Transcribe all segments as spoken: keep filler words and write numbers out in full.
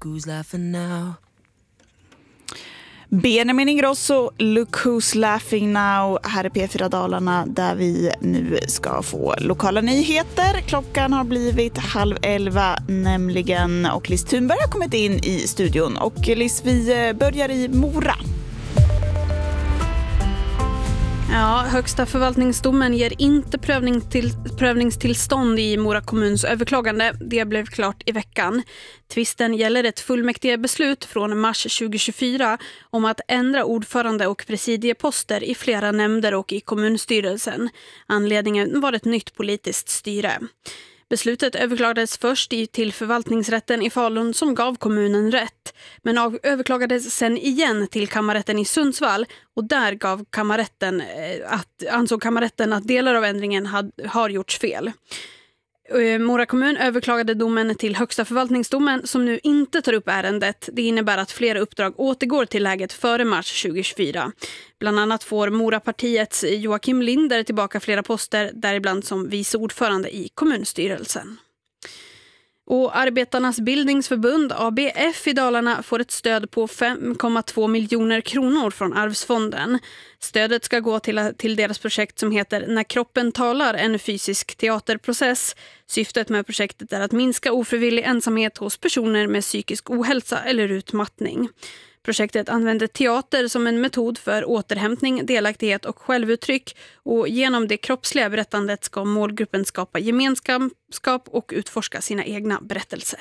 who's laughing now. Benjamin Ingrosso, Look Who's Laughing Now, här är P fyra Dalarna där vi nu ska få lokala nyheter. Klockan har blivit halv elva nämligen och Liz Thunberg har kommit in i studion. Och Liz, vi börjar i Mora. Ja, högsta förvaltningsdomen ger inte prövning till, prövningstillstånd i Mora kommuns överklagande. Det blev klart i veckan. Tvisten gäller ett fullmäktige beslut från mars tjugohundratjugofyra om att ändra ordförande och presidieposter i flera nämnder och i kommunstyrelsen. Anledningen var ett nytt politiskt styre. Beslutet överklagades först till förvaltningsrätten i Falun som gav kommunen rätt, men överklagades sen igen till kammarrätten i Sundsvall och där gav kammarrätten att, ansåg kammarrätten att delar av ändringen had, har gjorts fel. Mora kommun överklagade domen till högsta förvaltningsdomen som nu inte tar upp ärendet. Det innebär att flera uppdrag återgår till läget före mars tjugohundratjugofyra. Bland annat får Morapartiets Joakim Linder tillbaka flera poster, däribland som vice ordförande i kommunstyrelsen. Och Arbetarnas bildningsförbund A B F i Dalarna får ett stöd på fem komma två miljoner kronor från Arvsfonden. Stödet ska gå till, till deras projekt som heter När kroppen talar, en fysisk teaterprocess. Syftet med projektet är att minska ofrivillig ensamhet hos personer med psykisk ohälsa eller utmattning. Projektet använder teater som en metod för återhämtning, delaktighet och självuttryck och genom det kroppsliga berättandet ska målgruppen skapa gemenskap och utforska sina egna berättelser.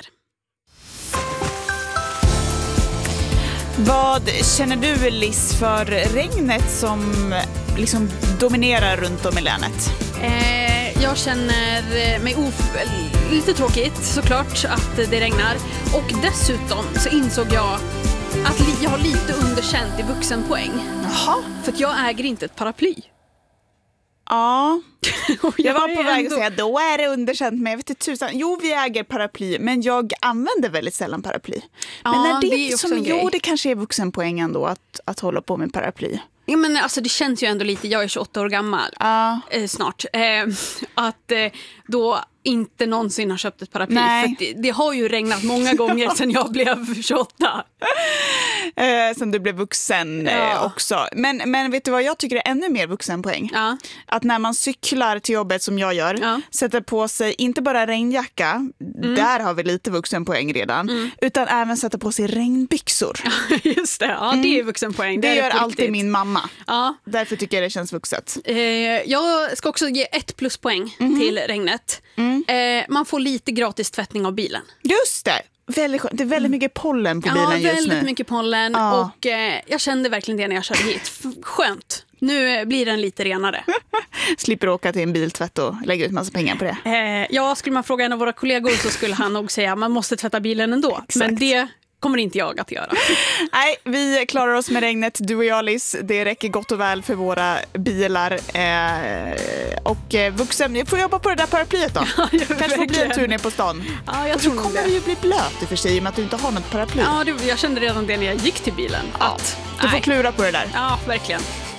Vad känner du, Liz, för regnet som liksom dominerar runt om i länet? Eh, jag känner mig of- lite tråkigt såklart att det regnar och dessutom så insåg jag att jag har lite underkänt i vuxenpoäng. Jaha. För att jag äger inte ett paraply. Ja, jag, jag var på väg ändå... att säga då är det underkänt, men jag vet inte tusan. Jo, vi äger paraply, men jag använder väldigt sällan paraply. Men ja, när det, det är som, jo, det kanske är vuxenpoäng ändå att, att hålla på med paraply. Ja, men alltså det känns ju ändå lite, jag är tjugoåtta år gammal uh. eh, snart, eh, att eh, då inte någonsin har köpt ett paraply. Nej. För det, det har ju regnat många gånger sedan jag blev tjugoåtta. Eh, sen du blev vuxen eh, ja. också. Men, men vet du vad jag tycker är ännu mer vuxenpoäng? Ja. Att när man cyklar till jobbet som jag gör, ja. sätter på sig inte bara regnjacka, mm. där har vi lite vuxenpoäng redan, mm. utan även sätter på sig regnbyxor. Just det, ja, det är vuxenpoäng. Det, det gör är alltid min mamma. Ja. Därför tycker jag det känns vuxet. Eh, jag ska också ge ett pluspoäng mm. till regnet. Mm. Eh, man får lite gratis tvättning av bilen. Just det. Väldigt skönt. Det är väldigt mycket pollen på bilen ja, just nu. Ja, väldigt mycket pollen. Ja. Och eh, jag kände verkligen det när jag körde hit. Skönt. Nu blir den lite renare. Slipper åka till en biltvätt och lägga ut massa pengar på det. Eh, ja, skulle man fråga en av våra kollegor så skulle han nog säga att man måste tvätta bilen ändå. Exakt. Men det kommer inte jag att göra. Nej, vi klarar oss med regnet, du och jag, Liz. Det räcker gott och väl för våra bilar. Eh, och eh, vuxen, ni får jobba på det där paraplyet då. Ja, kanske får bli en tur ner på stan. Ja, jag och tror så kommer det. du ju bli blöt i och för sig, med att du inte har något paraply. Ja, det, jag kände redan det när jag gick till bilen. Ja, att, du får nej. klura på det där. Ja, verkligen.